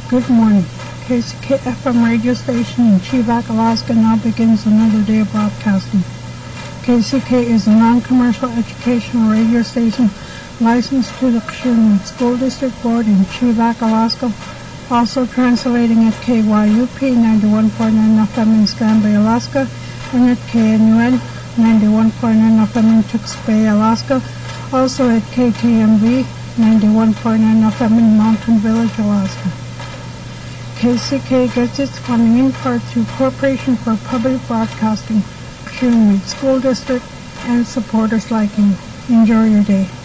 Good morning. KCK FM radio station in Chevak, Alaska now begins another day of broadcasting. KCK is a non-commercial educational radio station licensed to the Kshunwit School District Board in Chevak, Alaska, also translating at KYUP 91.9 FM in Stanley, Alaska, and at KNUN 91.9 FM in Tux Bay, Alaska, also at KTMV 91.9 FM in Mountain Village, Alaska. KCK gets its funding in part through Corporation for Public Broadcasting, Kshunwit School District, and supporters like you. Enjoy your day.